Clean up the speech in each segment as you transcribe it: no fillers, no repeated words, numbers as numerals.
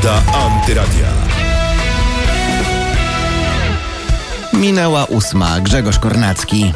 Prawda Antyradia. Minęła 8. Grzegorz Kornacki.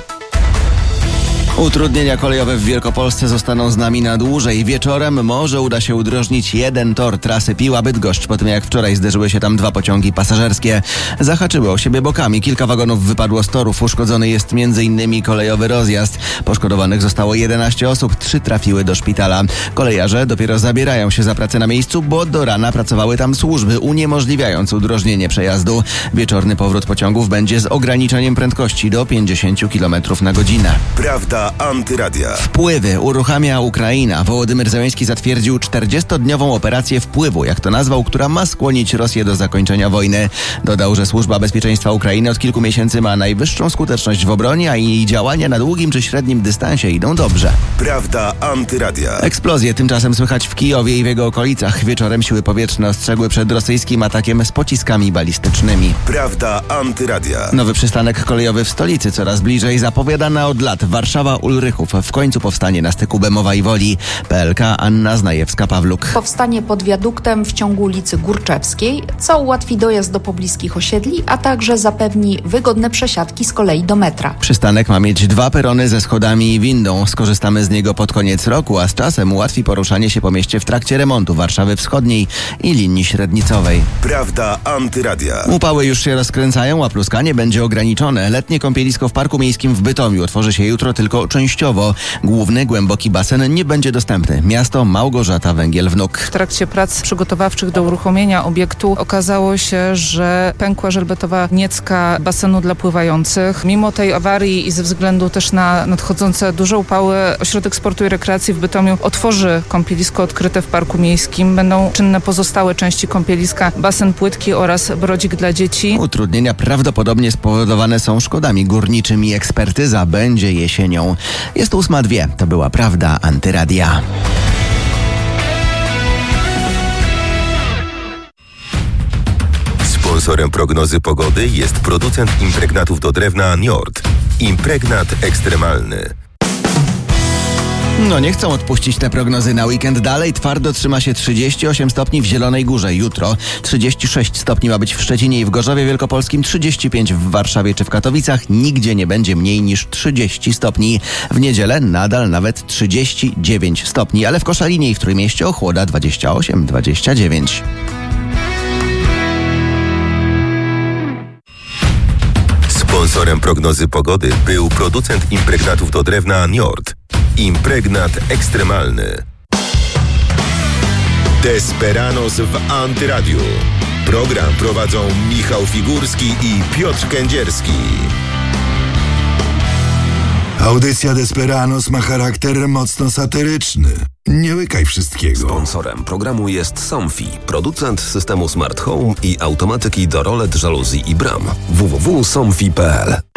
Utrudnienia kolejowe w Wielkopolsce zostaną z nami na dłużej. Wieczorem może uda się udrożnić jeden tor trasy Piła-Bydgoszcz, po tym jak wczoraj zderzyły się tam 2 pociągi pasażerskie. Zahaczyły o siebie bokami. Kilka wagonów wypadło z torów. Uszkodzony jest m.in. kolejowy rozjazd. Poszkodowanych zostało 11 osób. 3 trafiły do szpitala. Kolejarze dopiero zabierają się za pracę na miejscu, bo do rana pracowały tam służby, uniemożliwiając udrożnienie przejazdu. Wieczorny powrót pociągów będzie z ograniczeniem prędkości do 50 km na godzinę. Prawda Antyradia. Wpływy uruchamia Ukraina. Wołodymyr Zełenski zatwierdził 40-dniową operację wpływu, jak to nazwał, która ma skłonić Rosję do zakończenia wojny. Dodał, że Służba Bezpieczeństwa Ukrainy od kilku miesięcy ma najwyższą skuteczność w obronie, a jej działania na długim czy średnim dystansie idą dobrze. Prawda Antyradia. Eksplozje tymczasem słychać w Kijowie i w jego okolicach. Wieczorem siły powietrzne ostrzegły przed rosyjskim atakiem z pociskami balistycznymi. Prawda Antyradia. Nowy przystanek kolejowy w stolicy coraz bliżej. Zapowiadana od lat Warszawa-Ulrychów. W końcu powstanie na styku Bemowa i Woli. PLK Anna Znajewska-Pawluk. Powstanie pod wiaduktem w ciągu ulicy Górczewskiej, co ułatwi dojazd do pobliskich osiedli, a także zapewni wygodne przesiadki z kolei do metra. Przystanek ma mieć 2 perony ze schodami i windą. Skorzystamy z niego pod koniec roku, a z czasem ułatwi poruszanie się po mieście w trakcie remontu Warszawy Wschodniej i linii średnicowej. Prawda Antyradia. Upały już się rozkręcają, a pluskanie będzie ograniczone. Letnie kąpielisko w Parku Miejskim w Bytomiu otworzy się jutro tylko częściowo. Główny, głęboki basen nie będzie dostępny. Miasto Małgorzata Węgiel-Wnuk. W trakcie prac przygotowawczych do uruchomienia obiektu okazało się, że pękła żelbetowa niecka basenu dla pływających. Mimo tej awarii i ze względu też na nadchodzące duże upały, Ośrodek Sportu i Rekreacji w Bytomiu otworzy kąpielisko odkryte w Parku Miejskim. Będą czynne pozostałe części kąpieliska, basen płytki oraz brodzik dla dzieci. Utrudnienia prawdopodobnie spowodowane są szkodami górniczymi. Ekspertyza będzie jesienią. Jest 8:02. To była Prawda Antyradia. Sponsorem prognozy pogody jest producent impregnatów do drewna Njord. Impregnat ekstremalny. No nie chcą odpuścić te prognozy na weekend. Dalej twardo trzyma się 38 stopni w Zielonej Górze. Jutro 36 stopni ma być w Szczecinie i w Gorzowie Wielkopolskim, 35 w Warszawie czy w Katowicach. Nigdzie nie będzie mniej niż 30 stopni. W niedzielę nadal nawet 39 stopni, ale w Koszalinie i w Trójmieście ochłoda 28-29. Sponsorem prognozy pogody był producent impregnatów do drewna Njord. Impregnat ekstremalny. Desperanos w Antyradiu. Program prowadzą Michał Figurski i Piotr Kędzierski. Audycja Desperanos ma charakter mocno satyryczny. Nie łykaj wszystkiego. Sponsorem programu jest Somfy, producent systemu Smart Home i automatyki do rolet, żaluzji i bram. www.somfy.pl